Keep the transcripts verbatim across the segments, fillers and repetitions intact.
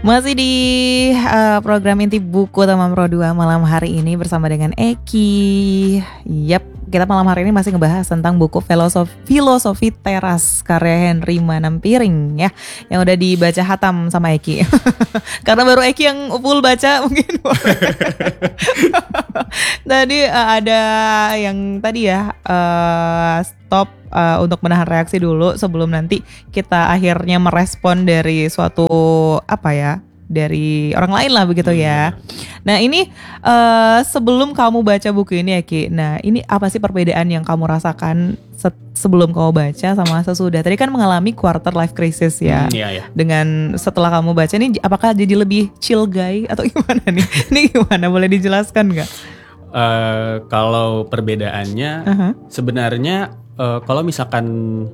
Masih di uh, program Inti Buku Teman Pro dua malam hari ini bersama dengan Eki. Yap, kita malam hari ini masih ngebahas tentang buku Filosofi, Filosofi Teras karya Henry Manampiring ya, yang udah dibaca hatam sama Eki. Karena baru Eki yang full baca mungkin. Tadi uh, ada yang tadi ya uh, stop uh, untuk menahan reaksi dulu sebelum nanti kita akhirnya merespon dari suatu apa ya, dari orang lain lah begitu ya. Nah ini uh, sebelum kamu baca buku ini ya Ki, nah ini apa sih perbedaan yang kamu rasakan se- sebelum kamu baca sama sesudah? Tadi kan mengalami quarter life crisis ya. Hmm, iya, iya. Dengan setelah kamu baca ini apakah jadi lebih chill guy atau gimana nih? Ini gimana, boleh dijelaskan nggak? Uh, kalau perbedaannya uh-huh. sebenarnya uh, kalau misalkan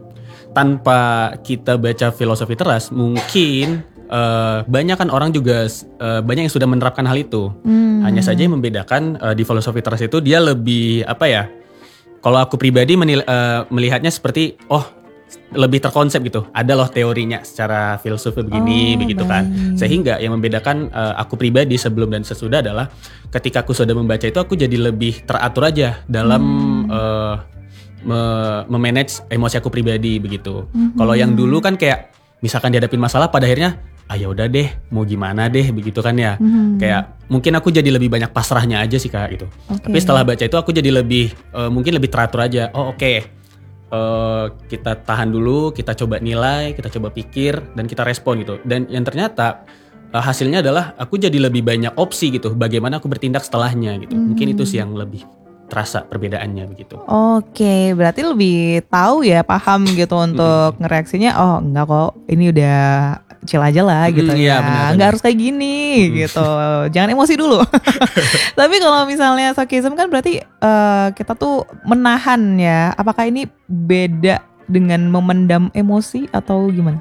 tanpa kita baca Filosofi Teras mungkin uh, banyak kan orang juga uh, banyak yang sudah menerapkan hal itu. Hmm. Hanya saja yang membedakan uh, di Filosofi Teras itu dia lebih apa ya? Kalau aku pribadi menil- uh, melihatnya seperti oh lebih terkonsep gitu. Ada loh teorinya secara filsufat begini, oh, begitu baik. Kan. Sehingga yang membedakan uh, aku pribadi sebelum dan sesudah adalah ketika aku sudah membaca itu aku jadi lebih teratur aja dalam hmm. uh, me- memanage emosi aku pribadi begitu. Hmm. Kalau yang dulu kan kayak misalkan dihadapin masalah pada akhirnya ah ya udah deh mau gimana deh begitu kan ya. Hmm. Kayak mungkin aku jadi lebih banyak pasrahnya aja sih Kak gitu. Okay. Tapi setelah baca itu aku jadi lebih uh, mungkin lebih teratur aja. Oh oke. Okay. Uh, kita tahan dulu, kita coba nilai, kita coba pikir, dan kita respon gitu. Dan yang ternyata uh, hasilnya adalah aku jadi lebih banyak opsi gitu. Bagaimana aku bertindak setelahnya gitu. Hmm. Mungkin itu sih yang lebih terasa perbedaannya begitu. Oke, berarti lebih tahu ya, paham gitu untuk hmm. ngereaksinya. Oh enggak kok, ini udah chill aja lah gitu hmm, ya, ya. Nggak harus kayak gini hmm. gitu, jangan emosi dulu. Tapi kalau misalnya sarcasm kan berarti uh, kita tuh menahan ya. Apakah ini beda dengan memendam emosi atau gimana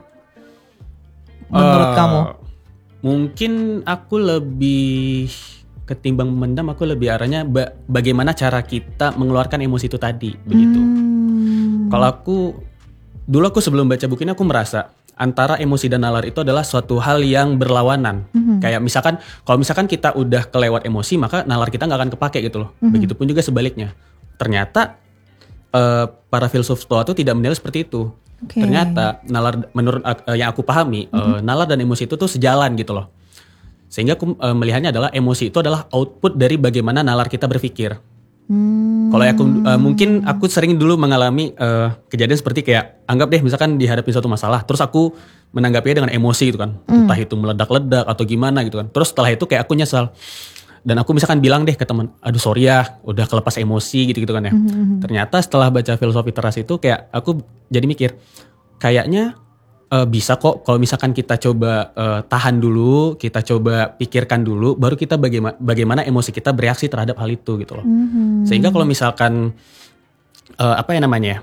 menurut uh, kamu? Mungkin aku lebih ketimbang memendam, aku lebih arahnya ba- bagaimana cara kita mengeluarkan emosi itu tadi begitu. Hmm. Kalau aku dulu aku sebelum baca buku ini aku merasa antara emosi dan nalar itu adalah suatu hal yang berlawanan. Mm-hmm. Kayak misalkan, kalau misalkan kita udah kelewat emosi, maka nalar kita nggak akan kepake gitu loh. Mm-hmm. Begitupun juga sebaliknya. Ternyata uh, para filsuf Stoa itu tidak menilai seperti itu. Okay. Ternyata nalar, menurut uh, yang aku pahami, mm-hmm. uh, nalar dan emosi itu tuh sejalan gitu loh. Sehingga aku uh, melihatnya adalah emosi itu adalah output dari bagaimana nalar kita berpikir. Hmm. Kalau aku uh, mungkin aku sering dulu mengalami uh, kejadian seperti kayak anggap deh misalkan dihadapin suatu masalah terus aku menanggapinya dengan emosi gitu kan, hmm. entah itu meledak-ledak atau gimana gitu kan. Terus setelah itu kayak aku nyesal dan aku misalkan bilang deh ke teman, aduh sorry ya udah kelepas emosi gitu-gitu kan ya. Hmm. Ternyata setelah baca Filosofi Teras itu kayak aku jadi mikir kayaknya Uh, bisa kok kalau misalkan kita coba uh, tahan dulu, kita coba pikirkan dulu, baru kita bagaimana bagaimana emosi kita bereaksi terhadap hal itu gitu loh. Mm-hmm. Sehingga kalau misalkan uh, apa ya namanya,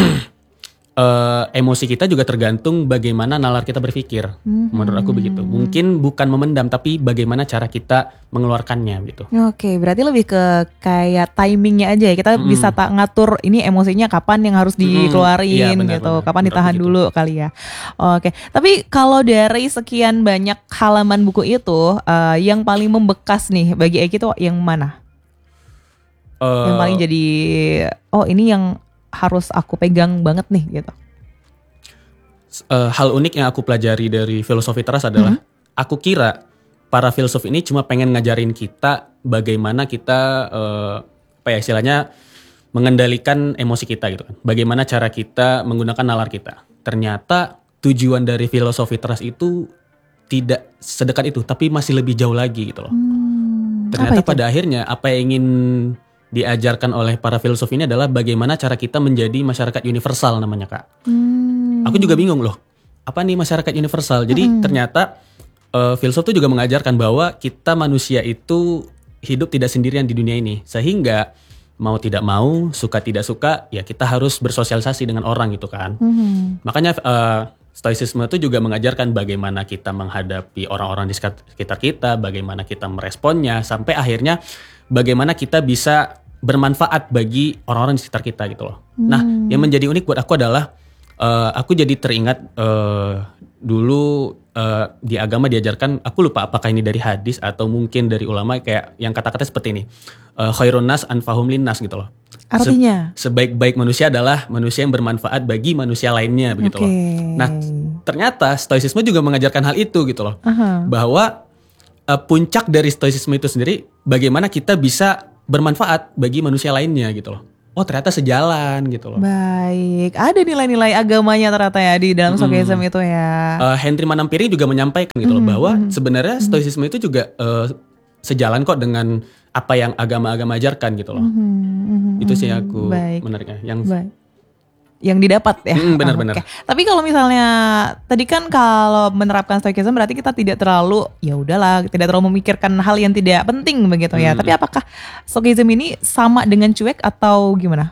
uh, emosi kita juga tergantung bagaimana nalar kita berpikir. Mm-hmm. Menurut aku begitu. Mungkin bukan memendam, tapi bagaimana cara kita mengeluarkannya gitu. Oke, berarti lebih ke kayak timingnya aja ya. Kita mm. bisa tak ngatur ini emosinya kapan yang harus dikeluarin mm. ya, benar, gitu. Benar. Kapan benar, ditahan begitu. Dulu kali ya. Oke, tapi kalau dari sekian banyak halaman buku itu, uh, yang paling membekas nih bagi Eki itu yang mana? Uh, yang paling jadi, oh ini yang harus aku pegang banget nih gitu. Uh, hal unik yang aku pelajari dari Filosofi Teras adalah mm-hmm. aku kira para filsuf ini cuma pengen ngajarin kita bagaimana kita uh, apa ya istilahnya mengendalikan emosi kita gitu kan. Bagaimana cara kita menggunakan nalar kita. Ternyata tujuan dari Filosofi Teras itu tidak sedekat itu, tapi masih lebih jauh lagi gitu loh. Hmm, Ternyata pada akhirnya apa yang ingin diajarkan oleh para filsuf ini adalah bagaimana cara kita menjadi masyarakat universal namanya Kak. Hmm. Aku juga bingung loh, apa nih masyarakat universal? Jadi hmm. ternyata uh, filsuf itu juga mengajarkan bahwa kita manusia itu hidup tidak sendirian di dunia ini. Sehingga mau tidak mau, suka tidak suka, ya kita harus bersosialisasi dengan orang gitu kan. Hmm. Makanya uh, Stoicisme itu juga mengajarkan bagaimana kita menghadapi orang-orang di sekitar kita, bagaimana kita meresponnya, sampai akhirnya bagaimana kita bisa bermanfaat bagi orang-orang di sekitar kita gitu loh. Hmm. Nah, yang menjadi unik buat aku adalah uh, aku jadi teringat uh, dulu uh, di agama diajarkan, aku lupa apakah ini dari hadis atau mungkin dari ulama, kayak yang kata-kata seperti ini, uh, khairun nas anfahum linnas gitu loh. Artinya Se- sebaik-baik manusia adalah manusia yang bermanfaat bagi manusia lainnya begitu okay. loh. Nah, ternyata stoicisme juga mengajarkan hal itu gitu loh. Uh-huh. Bahwa uh, puncak dari stoicisme itu sendiri bagaimana kita bisa bermanfaat bagi manusia lainnya gitu loh. Oh, ternyata sejalan gitu loh. Baik, ada nilai-nilai agamanya ternyata ya di dalam stoicism mm-hmm. itu ya. Uh, Henry Manampiring juga menyampaikan gitu mm-hmm. loh bahwa mm-hmm. sebenarnya stoicisme mm-hmm. itu juga uh, sejalan kok dengan apa yang agama-agama ajarkan gitu loh. Mm-hmm. Itu sih aku Baik. menariknya. Yang Baik. Yang didapat ya. Mm, benar-benar. Oh, okay. Tapi kalau misalnya tadi kan kalau menerapkan stoicism berarti kita tidak terlalu ya udahlah, tidak terlalu memikirkan hal yang tidak penting begitu ya. Mm. Tapi apakah stoicism ini sama dengan cuek atau gimana?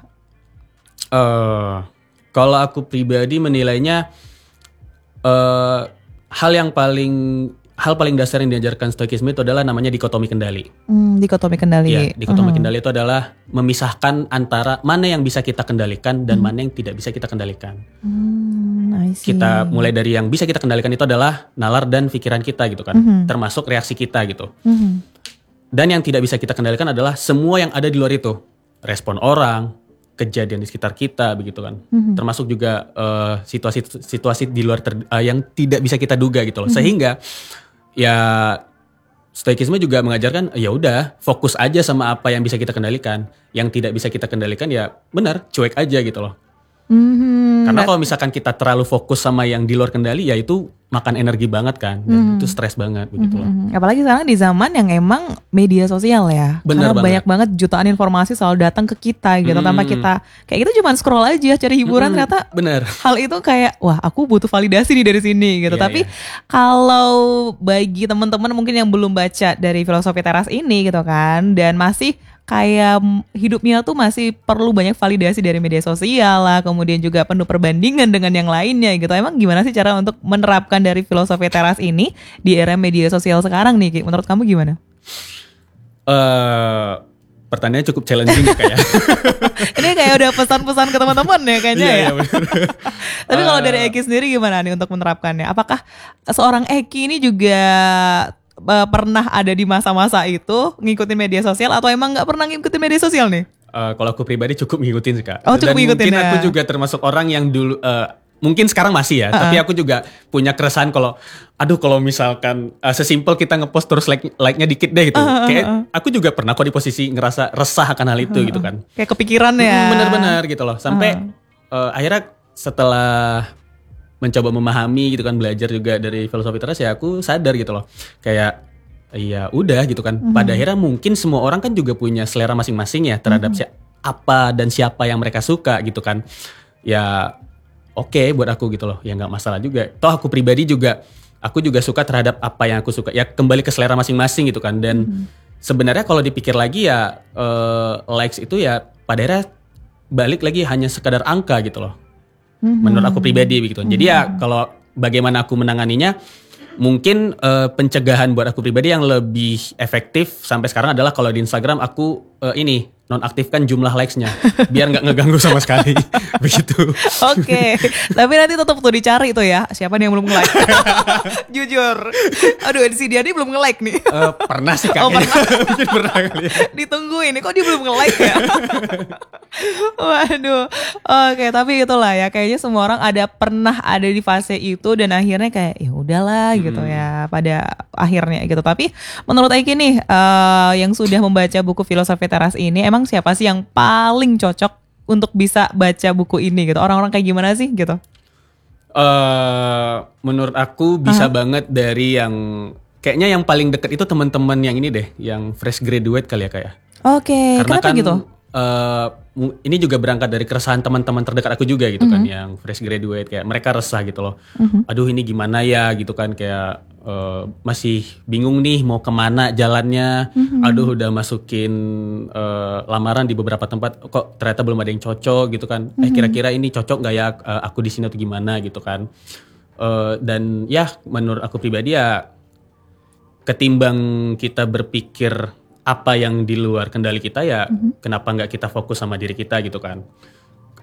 Uh, kalau aku pribadi menilainya uh, hal yang paling Hal paling dasar yang diajarkan stoikisme itu adalah namanya dikotomi kendali. Hmm, dikotomi kendali. Ya, dikotomi uh-huh. kendali itu adalah memisahkan antara mana yang bisa kita kendalikan dan hmm. mana yang tidak bisa kita kendalikan. Hmm, I see. Kita mulai dari yang bisa kita kendalikan itu adalah nalar dan pikiran kita gitu kan, uh-huh. termasuk reaksi kita gitu. Uh-huh. Dan yang tidak bisa kita kendalikan adalah semua yang ada di luar itu, respon orang, kejadian di sekitar kita begitu kan, uh-huh. termasuk juga uh, situasi-situasi di luar ter, uh, yang tidak bisa kita duga gitu loh. Uh-huh. Sehingga ya stoikisme juga mengajarkan ya udah fokus aja sama apa yang bisa kita kendalikan, yang tidak bisa kita kendalikan ya benar cuek aja gitu loh. Mm-hmm. Karena kalau misalkan kita terlalu fokus sama yang di luar kendali ya itu makan energi banget kan, dan mm-hmm. itu stres banget begitu loh. Mm-hmm. Apalagi sekarang di zaman yang emang media sosial ya, bener karena banget. banyak banget jutaan informasi selalu datang ke kita gitu, mm-hmm. tanpa kita kayak kita cuma scroll aja cari hiburan, mm-hmm. ternyata bener. Hal itu kayak wah aku butuh validasi nih dari sini gitu. Yeah, Tapi yeah. kalau bagi teman-teman mungkin yang belum baca dari filosofi teras ini gitu kan, dan masih kayak hidupnya tuh masih perlu banyak validasi dari media sosial lah, kemudian juga penuh perbandingan dengan yang lainnya gitu. Emang gimana sih cara untuk menerapkan dari filosofi teras ini di era media sosial sekarang nih, Ki? Menurut kamu gimana? Uh, pertanyaannya cukup challenging kayak. Ini kayak udah pesan-pesan ke teman-teman ya kayaknya ya. Iya, iya, Tapi kalau dari Eki sendiri gimana nih untuk menerapkannya? Apakah seorang Eki ini juga Uh, pernah ada di masa-masa itu ngikutin media sosial atau emang nggak pernah ngikutin media sosial nih? Uh, kalau aku pribadi cukup ngikutin sih Kak. Oh, cukup Dan ngikutin mungkin ya. aku juga termasuk orang yang dulu uh, mungkin sekarang masih ya, uh-uh. tapi aku juga punya keresahan kalau aduh kalau misalkan uh, sesimpel kita ngepost terus like like-nya dikit deh gitu. Uh-uh. Kayak aku juga pernah kok di posisi ngerasa resah akan hal itu uh-uh. gitu kan. Kayak kepikiran ya. Hmm, bener-bener gitu loh. Sampai uh-uh. uh, akhirnya setelah mencoba memahami gitu kan, belajar juga dari filosofi teras ya aku sadar gitu loh. Kayak iya udah gitu kan. Mm-hmm. Pada akhirnya mungkin semua orang kan juga punya selera masing-masing ya terhadap mm-hmm. si- apa dan siapa yang mereka suka gitu kan. Ya oke okay buat aku gitu loh. Ya gak masalah juga. Toh aku pribadi juga, aku juga suka terhadap apa yang aku suka. Ya kembali ke selera masing-masing gitu kan. Dan mm-hmm. sebenarnya kalau dipikir lagi ya uh, likes itu ya pada akhirnya balik lagi hanya sekadar angka gitu loh. Mm-hmm. Menurut aku pribadi begitu. Mm-hmm. Jadi ya kalau bagaimana aku menanganinya, mungkin uh, pencegahan buat aku pribadi yang lebih efektif sampai sekarang adalah kalau di Instagram aku uh, ini nonaktifkan jumlah likes-nya biar nggak ngeganggu sama sekali begitu. Oke, okay. Tapi nanti tetap tuh dicari tuh ya siapa nih yang belum nge-like. Jujur, aduh si dia nih belum nge-like nih. Uh, pernah sih Kak. Oh, pernah. Mungkin pernah kali ya. Ditungguin nih kok dia belum nge-like ya. Waduh, oke okay, tapi itulah ya kayaknya semua orang ada pernah ada di fase itu dan akhirnya kayak ya udahlah hmm. gitu ya pada akhirnya gitu. Tapi menurut Eki nih uh, yang sudah membaca buku Filosofi Teras ini, emang siapa sih yang paling cocok untuk bisa baca buku ini gitu? Orang-orang kayak gimana sih gitu? Uh, menurut aku bisa uh-huh. banget dari yang kayaknya yang paling deket itu teman-teman yang ini deh, yang fresh graduate kali ya kayak. Oke, okay. Kenapa kan, gitu? Uh, ini juga berangkat dari keresahan teman-teman terdekat aku juga gitu uh-huh. kan, yang fresh graduate kayak mereka resah gitu loh. Uh-huh. Aduh ini gimana ya gitu kan, kayak uh, masih bingung nih mau kemana jalannya. Uh-huh. Aduh udah masukin uh, lamaran di beberapa tempat kok ternyata belum ada yang cocok gitu kan. Uh-huh. Eh kira-kira ini cocok nggak ya uh, aku di sini atau gimana gitu kan. Uh, dan ya menurut aku pribadi ya ketimbang kita berpikir apa yang di luar kendali kita ya, mm-hmm. kenapa nggak kita fokus sama diri kita gitu kan.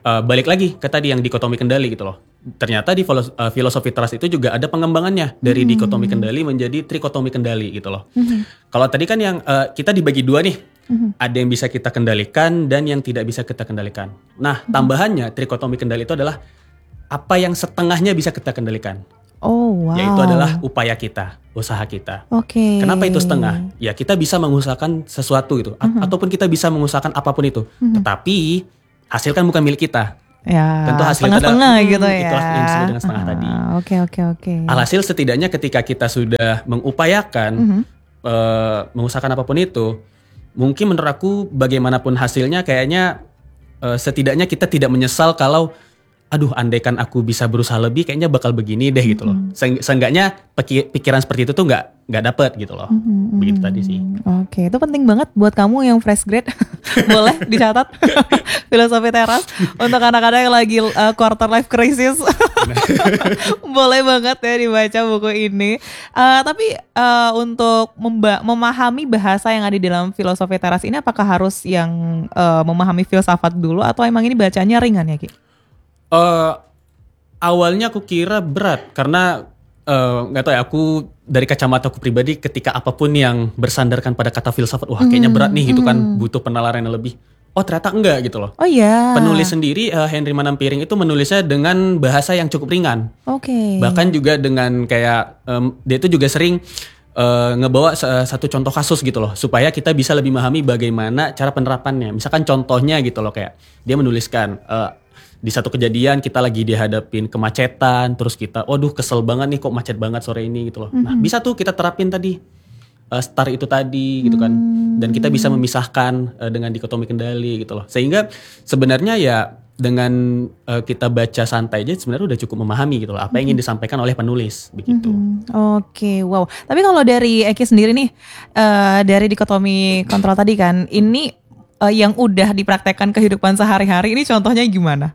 uh, balik lagi ke tadi yang dikotomi kendali gitu loh. Ternyata di filos- uh, filosofi trust itu juga ada pengembangannya dari hmm. dikotomi kendali menjadi trikotomi kendali gitu loh. Hmm. Kalau tadi kan yang uh, kita dibagi dua nih, hmm. ada yang bisa kita kendalikan dan yang tidak bisa kita kendalikan. Nah, hmm. tambahannya trikotomi kendali itu adalah apa yang setengahnya bisa kita kendalikan. Oh wow. Yaitu adalah upaya kita, usaha kita. Oke. Okay. Kenapa itu setengah? Ya kita bisa mengusahakan sesuatu itu, hmm. ataupun kita bisa mengusahakan apapun itu. Hmm. Tetapi hasil kan bukan milik kita. Ya, tentu hasilnya setengah-setengah hmm, gitu ya. Itulah yang disebut dengan setengah uh, tadi. Oke oke oke. Alhasil setidaknya ketika kita sudah mengupayakan uh-huh. uh, mengusahakan apapun itu, mungkin menurut aku bagaimanapun hasilnya kayaknya uh, setidaknya kita tidak menyesal kalau aduh andaikan aku bisa berusaha lebih kayaknya bakal begini deh gitu loh. Se- seenggaknya pikiran seperti itu tuh nggak nggak dapet gitu loh. Mm-hmm. Begitu tadi sih. Oke, itu penting banget buat kamu yang fresh grade. Boleh dicatat filosofi teras untuk anak-anak yang lagi uh, quarter life crisis. Boleh banget ya dibaca buku ini. Uh, tapi uh, untuk memba- memahami bahasa yang ada di dalam filosofi teras ini apakah harus yang uh, memahami filsafat dulu atau emang ini bacanya ringan ya Ki? Uh, awalnya aku kira berat karena nggak uh, tahu ya, aku dari kacamata aku pribadi ketika apapun yang bersandarkan pada kata filsafat, wah kayaknya berat nih, mm. itu kan butuh penalaran yang lebih. Oh ternyata enggak gitu loh. Oh iya. Penulis sendiri uh, Henry Manampiring itu menulisnya dengan bahasa yang cukup ringan. Oke. Okay. Bahkan juga dengan kayak um, dia itu juga sering uh, ngebawa uh, satu contoh kasus gitu loh supaya kita bisa lebih memahami bagaimana cara penerapannya. Misalkan contohnya gitu loh, kayak dia menuliskan. Uh, Di satu kejadian kita lagi dihadapin kemacetan, terus kita, waduh kesel banget nih kok macet banget sore ini gitu loh. Mm-hmm. Nah bisa tuh kita terapin tadi, uh, star itu tadi gitu kan. Mm-hmm. Dan kita bisa memisahkan uh, dengan dikotomi kendali gitu loh. Sehingga sebenarnya ya dengan uh, kita baca santai aja sebenarnya udah cukup memahami gitu loh. Apa yang ingin disampaikan oleh penulis begitu. Mm-hmm. Oke, okay, wow. Tapi kalau dari Eki sendiri nih, uh, dari dikotomi kontrol tadi kan, ini uh, yang udah dipraktekkan kehidupan sehari-hari ini contohnya gimana?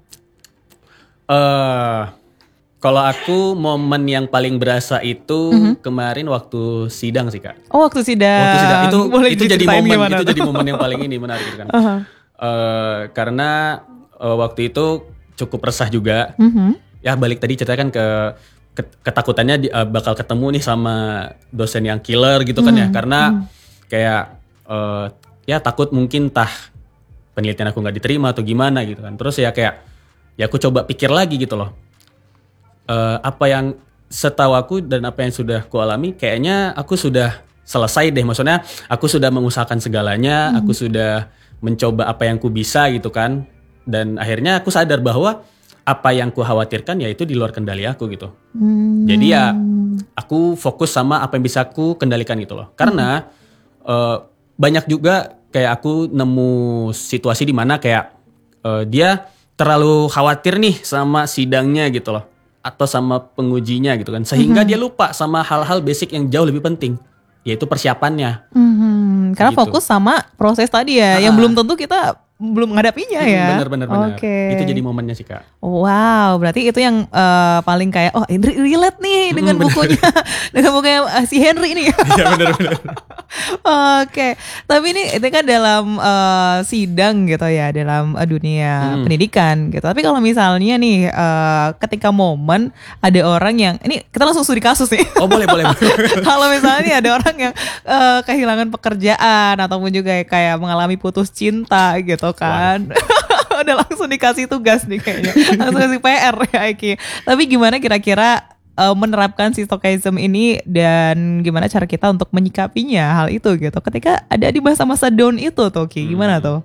Uh, kalau aku momen yang paling berasa itu mm-hmm. kemarin waktu sidang sih Kak. Oh waktu sidang. Waktu sidang itu Boleh itu jadi momen itu tuh? jadi momen yang paling ini menarik gitu kan. Uh-huh. Uh, karena uh, waktu itu cukup resah juga. Mm-hmm. Ya balik tadi ceritakan ke, ke ketakutannya di, uh, bakal ketemu nih sama dosen yang killer gitu kan mm-hmm. ya. Karena mm-hmm. kayak uh, ya takut mungkin tah penelitian aku nggak diterima atau gimana gitu kan. Terus ya kayak ya aku coba pikir lagi gitu loh. Uh, apa yang setahu aku dan apa yang sudah aku alami, kayaknya aku sudah selesai deh. Maksudnya aku sudah mengusahakan segalanya, hmm. aku sudah mencoba apa yang ku bisa gitu kan. Dan akhirnya aku sadar bahwa apa yang ku khawatirkan ya itu di luar kendali aku gitu. Hmm. Jadi ya aku fokus sama apa yang bisa aku kendalikan gitu loh. Karena hmm. uh, banyak juga kayak aku nemu situasi di mana kayak uh, dia terlalu khawatir nih sama sidangnya gitu loh, atau sama pengujinya gitu kan, sehingga mm-hmm. dia lupa sama hal-hal basic yang jauh lebih penting, yaitu persiapannya. Mm-hmm. Karena gitu. Fokus sama proses tadi ya, ah. yang belum tentu kita belum menghadapinya ya. Bener-bener bener. Okay. Itu jadi momennya sih Kak. Wow, berarti itu yang uh, paling kayak oh Henry relate nih dengan hmm, bukunya, dengan bukunya uh, si Henry ini. Iya benar-benar. Oke, okay. Tapi ini itu kan dalam uh, sidang gitu ya, dalam uh, dunia hmm. pendidikan gitu. Tapi kalau misalnya nih uh, ketika momen ada orang yang ini kita langsung studi kasus nih. Oh boleh boleh. Kalau misalnya ada orang yang uh, kehilangan pekerjaan ataupun juga kayak mengalami putus cinta gitu kan. Udah langsung dikasih tugas nih kayaknya. Langsung kasih P R ya Eki. Tapi gimana kira-kira uh, menerapkan si stoicism ini dan gimana cara kita untuk menyikapinya hal itu gitu. Ketika ada di masa-masa down itu tuh Ki, gimana tuh?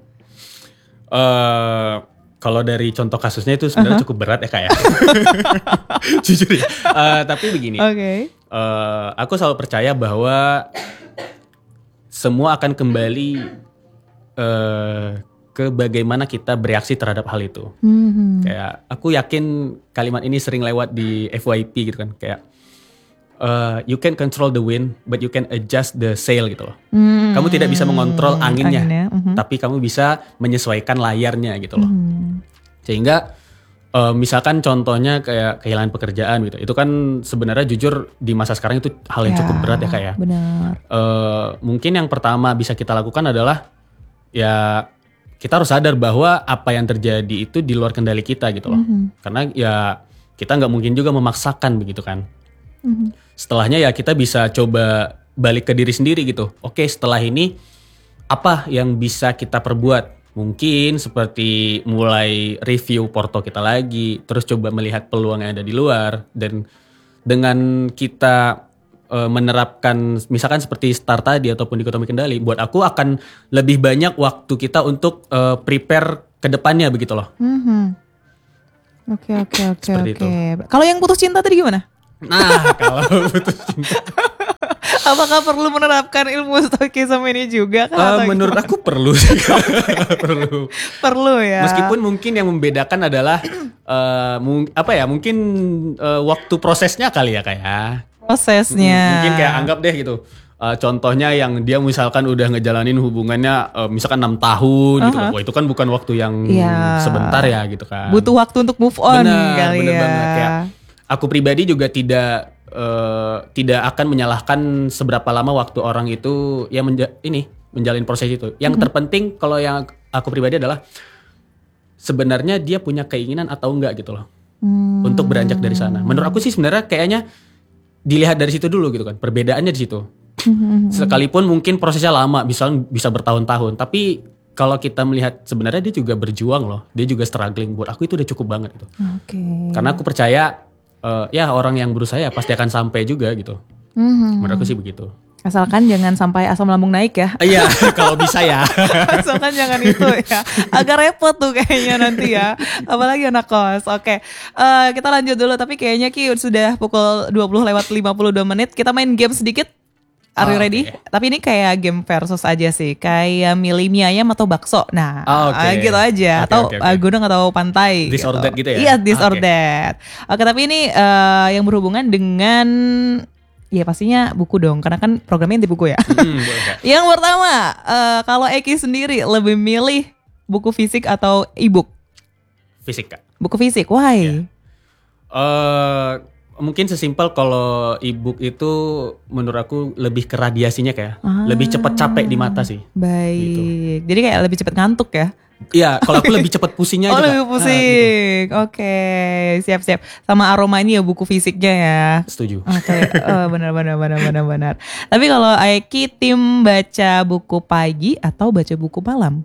Uh, kalau dari contoh kasusnya itu sebenarnya uh-huh. cukup berat ya Kak ya. Jujur ya. Uh, tapi begini. Oke. Okay. Uh, aku selalu percaya bahwa semua akan kembali uh, ke bagaimana kita bereaksi terhadap hal itu. Mm-hmm. Kayak aku yakin kalimat ini sering lewat di F Y P gitu kan. Kayak uh, you can control the wind, but you can adjust the sail gitu loh. Mm-hmm. Kamu tidak bisa mengontrol anginnya, anginnya. Mm-hmm. tapi kamu bisa menyesuaikan layarnya gitu loh. Mm-hmm. Sehingga uh, misalkan contohnya kayak kehilangan pekerjaan gitu. Itu kan sebenarnya jujur di masa sekarang itu hal yang ya, cukup berat ya Kak ya. Benar. Uh, mungkin yang pertama bisa kita lakukan adalah ya kita harus sadar bahwa apa yang terjadi itu di luar kendali kita gitu loh. Mm-hmm. Karena ya kita nggak mungkin juga memaksakan begitu kan. Mm-hmm. Setelahnya ya kita bisa coba balik ke diri sendiri gitu. Oke, setelah ini apa yang bisa kita perbuat? Mungkin seperti mulai review Porto kita lagi, terus coba melihat peluang yang ada di luar, dan dengan kita e, menerapkan misalkan seperti start tadi ataupun dikotomi kendali, buat aku akan lebih banyak waktu kita untuk e, prepare ke depannya begitu loh. Oke oke oke oke. Kalau yang putus cinta tadi gimana? Nah, kalau putus cinta apakah perlu menerapkan ilmu Stoicism ini juga kan? Uh, menurut aku perlu sih. perlu. Perlu ya. Meskipun mungkin yang membedakan adalah uh, mung- apa ya? Mungkin uh, waktu prosesnya kali ya kayak. Prosesnya. M- mungkin kayak anggap deh gitu. Uh, contohnya yang dia misalkan udah ngejalanin hubungannya uh, misalkan enam tahun uh-huh. gitu. Wah, itu kan bukan waktu yang ya. sebentar ya gitu kan. Butuh waktu untuk move on bener, kali bener ya. Banget. Kayak aku pribadi juga tidak Uh, tidak akan menyalahkan seberapa lama waktu orang itu ya menja- ini menjalin proses itu. Yang mm-hmm. terpenting kalau yang aku pribadi adalah sebenarnya dia punya keinginan atau enggak gitu loh mm. untuk beranjak dari sana. Menurut aku sih sebenarnya kayaknya dilihat dari situ dulu gitu kan. Perbedaannya di situ. Mm-hmm. Sekalipun mungkin prosesnya lama, misalnya bisa bertahun-tahun, tapi kalau kita melihat sebenarnya dia juga berjuang loh, dia juga struggling. Buat aku itu udah cukup banget itu. Okay. Karena aku percaya Uh, ya orang yang berusaha ya pasti akan sampai juga gitu. Mm-hmm. Menurut aku sih begitu. Asalkan jangan sampai asam lambung naik ya. Iya, kalau bisa ya. Asalkan jangan itu ya. Agak repot tuh kayaknya nanti ya. Apalagi anak kos. Oke, uh, kita lanjut dulu. Tapi kayaknya Ki sudah pukul dua puluh lewat lima puluh dua menit. Kita main game sedikit. Are you oh, ready? Okay. Tapi ini kayak game versus aja sih. Kayak milih mie ayam atau bakso. Nah, oh, okay. gitu aja. Okay, atau okay, okay. gunung atau pantai. This gitu. or that gitu ya? Iya, this okay. or that. Oke, tapi ini uh, yang berhubungan dengan... Ya pastinya buku dong. Karena kan programnya inti buku ya. Hmm, yang pertama, uh, kalau Eki sendiri lebih milih buku fisik atau e-book? Fisik, Kak. Buku fisik, why? Yeah. Uh, Mungkin sesimpel kalau e-book itu menurut aku lebih ke radiasinya kayak ah, lebih cepat capek di mata sih. Baik. Gitu. Jadi kayak lebih cepat ngantuk ya? Iya, kalau aku lebih cepat pusingnya oh, aja. Oh lebih pusing. Nah, gitu. Oke, siap-siap. Sama aroma ini ya buku fisiknya ya. Setuju. Oke, okay. oh, benar benar benar benar benar. Tapi kalau Aiki tim baca buku pagi atau baca buku malam?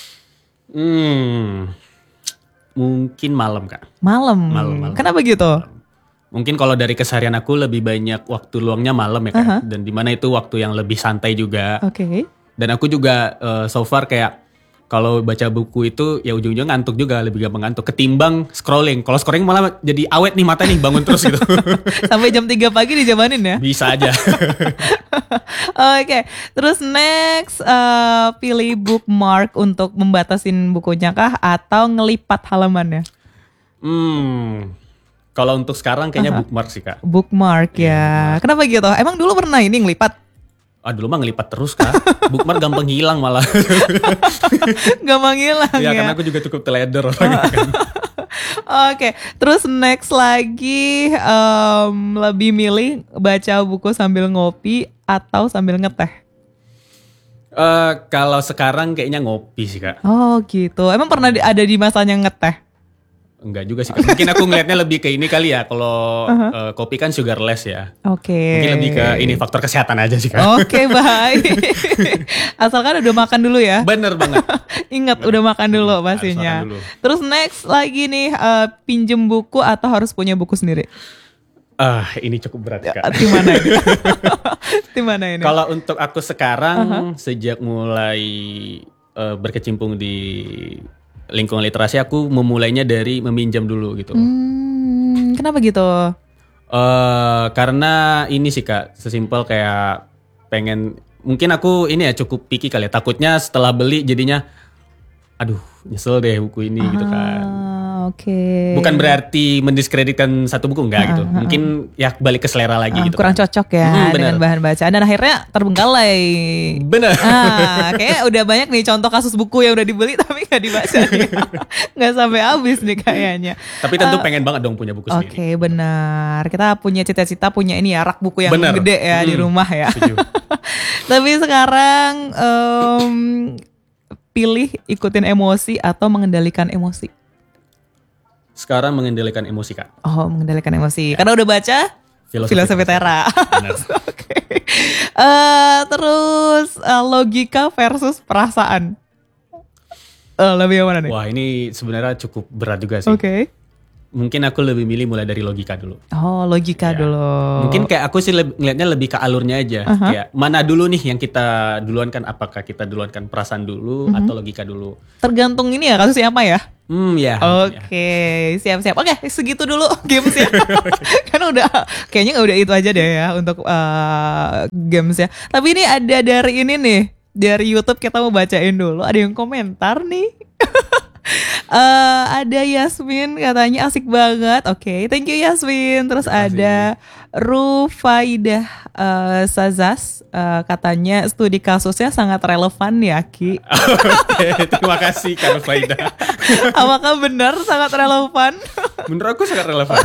Hmm, mungkin malam Kak. Malam. Malam. malam. Kenapa gitu? Malam. Mungkin kalau dari keseharian aku lebih banyak waktu luangnya malam ya kan. Uh-huh. Dan dimana itu waktu yang lebih santai juga. Oke. Okay. Dan aku juga uh, so far kayak kalau baca buku itu ya ujung-ujungnya ngantuk juga, lebih gampang ngantuk ketimbang scrolling. Kalau scrolling malah jadi awet nih mata nih, bangun terus gitu. Sampai jam tiga pagi dijamanin ya? Bisa aja. Oke, okay. Terus next uh, pilih bookmark untuk membatasin bukunya kah atau ngelipat halamannya? Hmm... Kalau untuk sekarang kayaknya uh-huh. bookmark sih Kak. Bookmark ya. Yeah. Kenapa gitu? Emang dulu pernah ini ngelipat? Ah dulu mah ngelipat terus Kak. Bookmark gampang hilang malah. Gampang hilang ya. Ya karena aku juga cukup teledor orangnya kan. Oke, okay. Terus next lagi um, lebih milih baca buku sambil ngopi atau sambil ngeteh? Uh, kalau sekarang kayaknya ngopi sih Kak. Oh gitu. Emang pernah ada di masanya ngeteh? Enggak juga sih. Mungkin aku ngelihatnya lebih ke ini kali ya. Kalau uh-huh. uh, kopi kan sugarless ya. Oke. Okay. Mungkin lebih ke ini faktor kesehatan aja sih kan. Oke okay, baik. Asalkan udah makan dulu ya. Bener banget. Ingat Bener. udah makan dulu pastinya. Makan dulu. Terus next lagi nih uh, pinjem buku atau harus punya buku sendiri? Ah uh, ini cukup berat Kak. Di mana ini? Di mana ini? Kalau untuk aku sekarang uh-huh. sejak mulai uh, berkecimpung di lingkungan literasi, aku memulainya dari meminjam dulu gitu. Hmm, kenapa gitu? Uh, karena ini sih Kak, sesimpel kayak pengen, mungkin aku ini ya cukup picky kali ya. Takutnya setelah beli jadinya, aduh nyesel deh buku ini ah, gitu kan. Oke. Okay. Bukan berarti mendiskreditkan satu buku enggak ah, gitu. Ah, Mungkin ah. ya balik ke selera lagi ah, gitu. Kurang kan. Cocok ya hmm, dengan bahan bacaan dan akhirnya terbengkalai. Bener. Ah, kayaknya udah banyak nih contoh kasus buku yang udah dibeli tapi nggak dibaca nih. Nggak sampai habis nih kayaknya. Tapi tentu uh, pengen banget dong punya buku sendiri. Oke okay, benar. Kita punya cita-cita punya ini ya rak buku yang bener. gede ya hmm, di rumah ya. Setuju. Tapi sekarang um, pilih ikutin emosi atau mengendalikan emosi? Sekarang mengendalikan emosi, Kak. Oh, mengendalikan emosi. Karena udah baca Filosofi, Filosofi Tera. Benar. Oke. Eh, terus eh, logika versus perasaan. Eh, lebih yang mana nih? Wah, ini sebenarnya cukup berat juga sih. Oke. Mungkin aku lebih milih mulai dari logika dulu. Oh, logika Ya. dulu. Mungkin kayak aku sih lebih, ngelihatnya lebih ke alurnya aja. Uh-huh. Kayak mana dulu nih yang kita duluan kan, apakah kita duluan kan perasaan dulu Uh-huh. atau logika dulu? Tergantung ini ya kasusnya apa ya? Hmm ya. Oke, siap-siap. Oke, segitu dulu games ya. Kan udah, kayaknya udah itu aja deh ya untuk uh, games ya. Tapi ini ada dari ini nih, dari YouTube kita mau bacain dulu. Ada yang komentar nih. Uh, ada Yasmin katanya asik banget. Oke, okay, thank you Yasmin. Terus ada Rufaidah uh, Sazas uh, katanya studi kasusnya sangat relevan ya Ki. Oke, terima kasih Kak Rufaidah. Apakah benar sangat relevan? Menurut aku sangat relevan.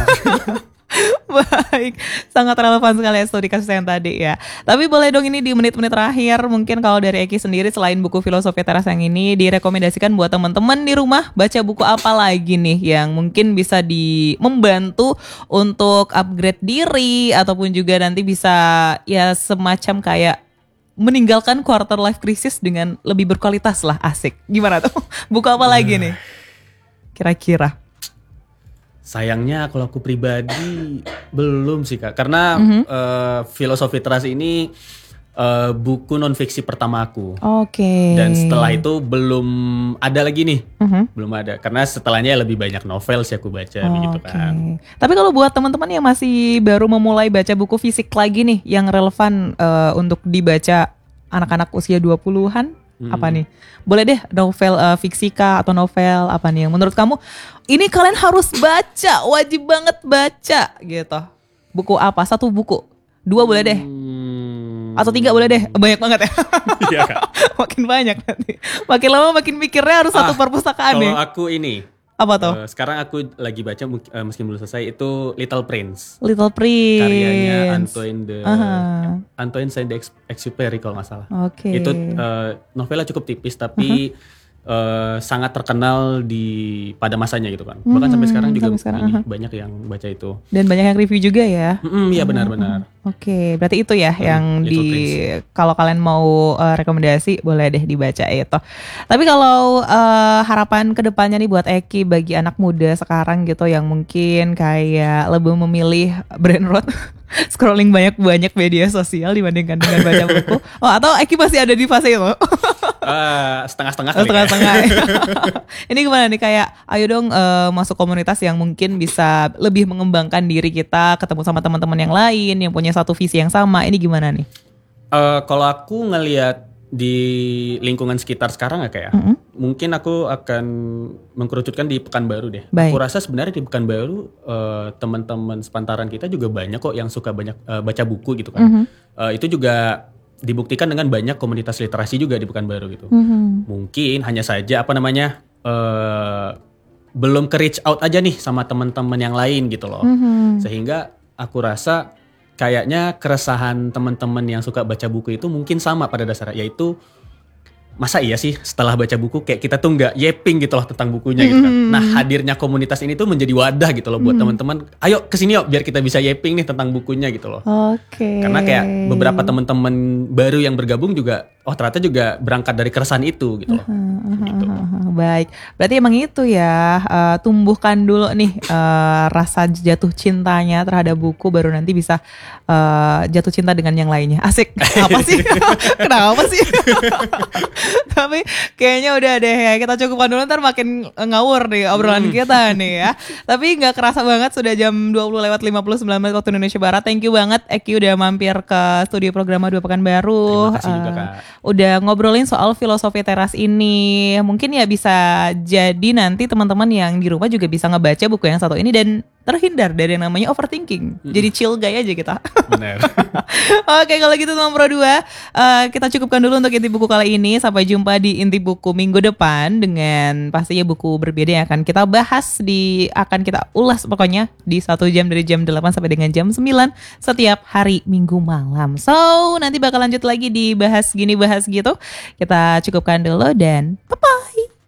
Baik, sangat relevan sekali ya studi kasus yang tadi ya. Tapi boleh dong ini di menit-menit terakhir, mungkin kalau dari Eki sendiri selain buku Filosofi Teras yang ini direkomendasikan buat teman-teman di rumah baca buku apa lagi nih yang mungkin bisa di membantu untuk upgrade diri ataupun juga nanti bisa ya semacam kayak meninggalkan quarter life crisis dengan lebih berkualitas lah, asik. Gimana tuh? Buku apa lagi nih? Kira-kira? Sayangnya kalau aku pribadi belum sih Kak, karena Mm-hmm. uh, Filosofi Teras ini uh, buku non fiksi pertama aku. Oke. Dan setelah itu belum ada lagi nih, Mm-hmm. belum ada. Karena setelahnya lebih banyak novel sih aku baca begitu Oke. kan. Tapi kalau buat teman-teman yang masih baru memulai baca buku fisik lagi nih, yang relevan uh, untuk dibaca anak-anak usia dua puluhan, Hmm. apa nih? Boleh deh novel uh, fiksi kah atau novel apa nih yang menurut kamu ini kalian harus baca, wajib banget baca gitu. Buku apa? Satu buku, dua boleh deh, Hmm. atau tiga boleh deh. Banyak banget ya. Iya Kak. Makin banyak nanti. Makin lama makin mikirnya harus satu Ah, perpustakaan nih. Kalau aku ini, Apa tuh? uh, sekarang aku lagi baca uh, meski belum selesai itu Little Prince. Little Prince. Karyanya Antoine de Aha. Antoine Saint-Exupéry kalau nggak salah. Oke. Itu uh, novelnya cukup tipis tapi uh, sangat terkenal di pada masanya gitu kan. Bahkan sampai Hmm, sekarang juga sampai sekarang, ini, aha. banyak yang baca itu. Dan banyak yang review juga ya. Mm-mm, iya benar-benar. Oke, berarti itu ya yang Little di kalau kalian mau uh, rekomendasi boleh deh dibaca itu. Tapi kalau uh, harapan kedepannya nih buat Eki bagi anak muda sekarang gitu yang mungkin kayak lebih memilih brain rot, scrolling banyak-banyak media sosial dibandingkan dengan baca buku. Oh, atau Eki masih ada di fase itu? Uh, setengah-setengah Oh, kali ya. Setengah-setengah. Ini gimana nih kayak ayo dong uh, masuk komunitas yang mungkin bisa lebih mengembangkan diri kita, ketemu sama teman-teman yang lain yang punya satu visi yang sama. Ini gimana nih? Uh, kalau aku ngelihat di lingkungan sekitar sekarang ya kayak, Mm-hmm. mungkin aku akan mengkerucutkan di Pekanbaru deh. Baik. Aku rasa sebenarnya di Pekanbaru uh, teman-teman sepantaran kita juga banyak kok yang suka banyak uh, baca buku gitu kan. Mm-hmm. Uh, itu juga dibuktikan dengan banyak komunitas literasi juga di Pekanbaru gitu. Mm-hmm. Mungkin hanya saja apa namanya uh, belum ke reach out aja nih sama teman-teman yang lain gitu loh. Mm-hmm. Sehingga aku rasa kayaknya keresahan teman-teman yang suka baca buku itu mungkin sama pada dasarnya, yaitu masa iya sih setelah baca buku kayak kita tuh nggak yeping gitu loh tentang bukunya gitu kan. Mm-hmm. Nah hadirnya komunitas ini tuh menjadi wadah gitu loh buat Mm-hmm. teman-teman. Ayo kesini yuk biar kita bisa yeping nih tentang bukunya gitu loh. Oke. Karena kayak beberapa teman-teman baru yang bergabung juga, oh ternyata juga berangkat dari keresahan itu gitu loh. Gitu. Baik, berarti emang itu ya uh, tumbuhkan dulu nih uh, rasa jatuh cintanya terhadap buku, baru nanti bisa uh, jatuh cinta dengan yang lainnya. Asik. Apa sih? Kenapa sih? Tapi kayaknya udah deh ya, kita cukupkan dulu, ntar makin ngawur nih obrolan kita nih ya. Tapi nggak kerasa banget sudah jam dua puluh lewat lima puluh sembilan menit waktu Indonesia Barat. Thank you banget Eki udah mampir ke studio Programa dua Pekanbaru. Terima kasih juga, Uh, Kak. Udah ngobrolin soal Filosofi Teras ini. Mungkin ya bisa jadi nanti teman-teman yang di rumah juga bisa ngebaca buku yang satu ini dan terhindar dari yang namanya overthinking. Jadi chill guy aja kita. Benar. Oke, kalau gitu teman Pro dua, uh, kita cukupkan dulu untuk inti buku kali ini. Sampai jumpa di inti buku minggu depan dengan pastinya buku berbeda yang akan kita bahas di akan kita ulas pokoknya di satu jam dari jam delapan sampai dengan jam sembilan setiap hari Minggu malam. So nanti bakal lanjut lagi di bahas gini bahas gitu. Kita cukupkan dulu dan bye-bye.